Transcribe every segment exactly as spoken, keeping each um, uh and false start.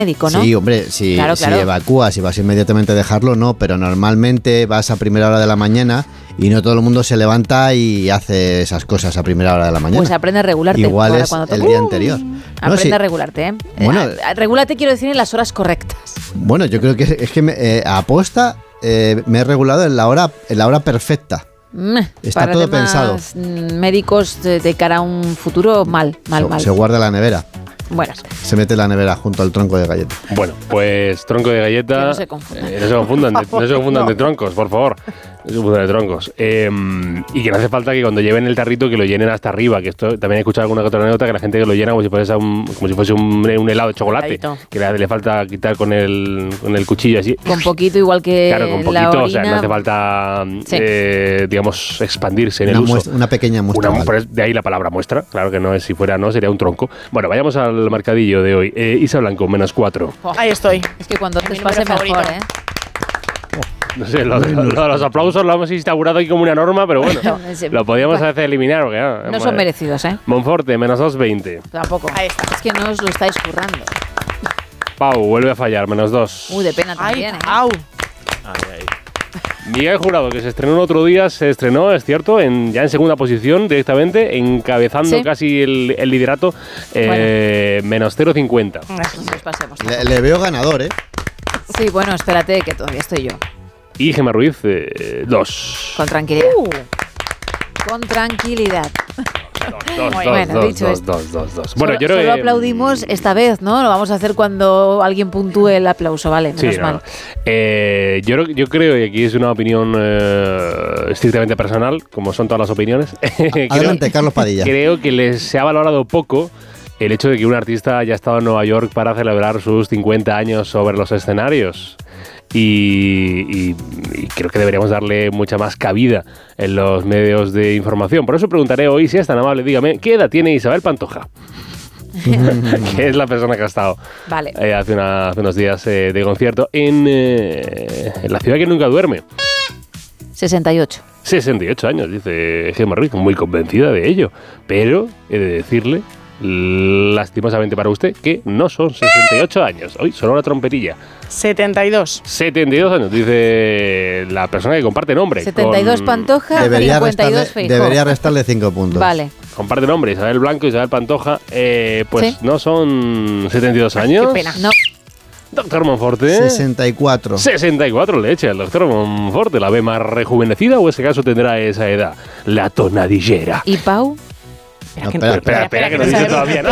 médico, ¿no? Sí, hombre, si, claro, claro. si evacúas y vas inmediatamente a dejarlo, no, pero normalmente vas a primera hora de la mañana y no todo el mundo se levanta y hace esas cosas a primera hora de la mañana. Pues aprende a regularte. Igual es cuando el día anterior. Aprende no, sí. a regularte, ¿eh? Bueno, eh, Regúlate, quiero decir, en las horas correctas. Bueno, yo creo que es que me, eh, a aposta eh, me he regulado en la hora, en la hora perfecta. Mm, Está para todo temas pensado. Médicos de, de cara a un futuro, mal, mal, se, mal. Se guarda en la nevera. Bueno. Se mete en la nevera junto al tronco de galleta. Bueno, pues tronco de galleta. Que no se confundan. Eh, no se confundan, de, no se confundan No. de troncos, por favor. No se confundan de troncos. Eh, y que no hace falta que cuando lleven el tarrito que lo llenen hasta arriba. Que esto también he escuchado alguna que otra anécdota que la gente que lo llena como si fuese un, como si fuese un, un helado de chocolate. Heladito. Que le, le falta quitar con el, con el cuchillo así. Con poquito, igual que Claro, con la poquito, orina. o sea, no hace falta, Sí. eh, digamos, expandirse en Una, el uso. muestra, una pequeña muestra. Una, vale. de ahí la palabra muestra, claro que no es, si fuera no, sería un tronco. Bueno, vayamos al mercadillo de hoy. Eh, Isa Blanco, menos cuatro. Ahí estoy. Es que cuando te Mi pase número mejor, favorito. ¿eh? No sé, lo, lo- lo- los aplausos lo hemos instaurado aquí como una norma, pero bueno, No, ese- lo podíamos bueno, hacer eliminar. Porque, ah, No hemos- son merecidos, ¿eh? Monforte, menos dos veinte. Tampoco. Ahí está. Es que no os lo estáis currando. Pau, vuelve a fallar, menos dos. Uy, de pena Ay, también, ¿eh? au. Miguel Jurado, que se estrenó el otro día, se estrenó, es cierto, en, ya en segunda posición directamente, encabezando Sí. casi el, el liderato, eh, menos cero coma cincuenta. No nos pasemos. Le, le veo ganador, ¿eh? Sí, bueno, espérate, que todavía estoy yo. Y Gemma Ruiz, eh, dos. Con tranquilidad. Uh. Con tranquilidad. Dos, Muy dos, bueno, dos, dicho dos, esto. dos, dos, dos. Bueno, solo, yo creo solo que aplaudimos esta vez, ¿no? Lo vamos a hacer cuando alguien puntúe el aplauso, vale, menos Sí, no, mal. no. Eh, yo, yo creo, y aquí es una opinión eh, estrictamente personal, como son todas las opiniones. creo, Adelante, Carlos Padilla. creo que les se ha valorado poco el hecho de que un artista haya estado en Nueva York para celebrar sus cincuenta años sobre los escenarios. Y, y- y creo que deberíamos darle mucha más cabida en los medios de información. Por eso preguntaré hoy, si es tan amable, dígame, ¿qué edad tiene Isabel Pantoja? Que es la persona que ha estado Vale. eh, hace, una- hace unos días eh, de concierto en, eh, en la ciudad que nunca duerme. sesenta y ocho. sesenta y ocho años, dice Gemma Ruiz, muy convencida de ello. Pero he de decirle, lastimosamente para usted, que no son sesenta y ocho años. Hoy sonó la trompetilla. setenta y dos. setenta y dos años, dice la persona que comparte nombre. setenta y dos con- Pantoja, Debería cincuenta y restarle, dos Feijóo. debería restarle cinco puntos. Vale. Comparte nombre, Isabel Blanco, Isabel Pantoja. Eh, pues Sí. no son setenta y dos años. Qué pena. No. Doctor Monforte. sesenta y cuatro. sesenta y cuatro le echa el doctor Monforte. ¿La ve más rejuvenecida o ese caso tendrá esa edad? La tonadillera. ¿Y Pau? No, Espera, espera, espera, espera, que que no no dice sabemos. todavía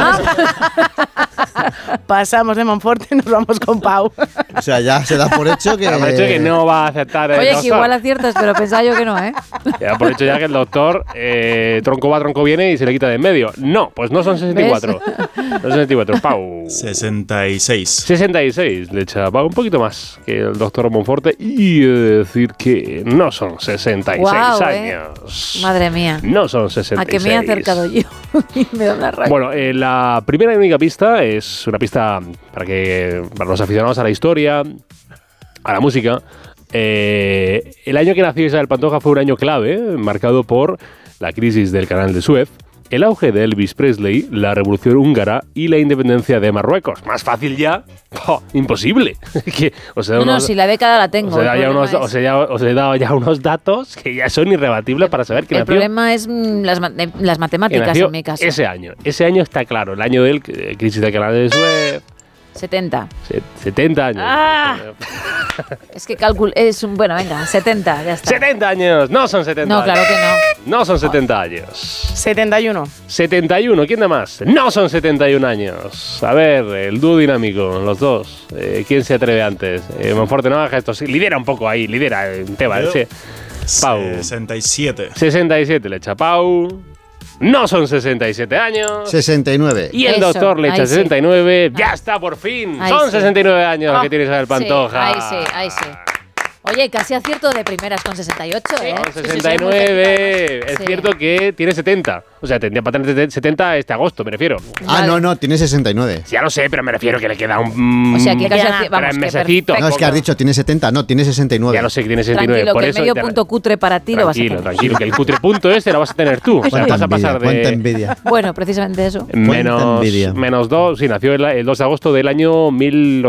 nada. Pasamos de Monforte y nos vamos con Pau. O sea, ya se da por hecho que... Ya por hecho que no va a aceptar el Oye, que doctor. igual aciertas, pero pensaba yo que no, ¿eh? Ya por hecho ya que el doctor eh, tronco va, tronco viene y se le quita de en medio. No, pues no son sesenta y cuatro. No son sesenta y cuatro. Pau. sesenta y seis. sesenta y seis le echa Pau, un poquito más que el doctor Monforte. Y he de decir que no son sesenta y seis Guau, ¿eh? años. Madre mía. No son sesenta y seis. A que me he acercado yo. Y me da una rabia. Bueno, eh, la primera y única pista es una pista para que para los aficionados a la historia, a la música. Eh, el año que nació Isabel Pantoja fue un año clave, eh, marcado por la crisis del Canal de Suez, el auge de Elvis Presley, la revolución húngara y la independencia de Marruecos. Más fácil ya, ¡oh, imposible! Que os he dado no, no, unos- si la década la tengo. os he el dado ya problema unos- es- os he ya- os he dado ya unos datos que ya son irrebatibles para saber que el nació problema es mm, las, ma- eh, las que matemáticas nació en mi caso. ese año. Ese año está claro, el año del eh, crisis del Canal de Suez, setenta. se- setenta años. Ah. Es que cálculo es un... Bueno, venga, setenta, ya está. setenta años, no son setenta No, años. claro que no. No son setenta años. setenta y uno. setenta y uno, ¿quién da más? No son setenta y un años. A ver, el dúo dinámico, los dos. Eh, ¿Quién se atreve antes? Eh, Monforte, no haga esto. Sí, lidera un poco ahí, lidera en tema. Yo. Sí. Pau. sesenta y siete. sesenta y siete le echa Pau. No son sesenta y siete años. sesenta y nueve. Y el Eso, doctor le echa ahí sí. sesenta y nueve. ¡Ya está, por fin! Ahí Son sí. sesenta y nueve años Ah, que tiene Isabel Pantoja. Sí, ahí sí, ahí sí. Oye, casi acierto de primeras con sesenta y ocho, ¿eh? No, Sí, sí, sí, sesenta y muy nueve. cerquita. Es Sí. cierto que tiene setenta. O sea, tendría para tener setenta este agosto, me refiero. Ah, Vale. no, no, tiene sesenta y nueve. Ya lo sé, pero me refiero que le queda un. O sea, que casi Pero aci- en vamos, que mesecito. perfecto. No, es que has dicho tiene setenta, no, tiene sesenta y nueve. Ya lo sé que tiene sesenta y nueve. Tranquilo, por que el eso medio te- punto cutre para ti lo vas a Tranquilo, tener. tranquilo, que el cutre punto este lo vas a tener tú. O sea, Cuánta vas a pasar envidia, cuánta de envidia. Bueno, precisamente eso. menos, envidia. menos dos. Sí, nació el, el dos de agosto del año mil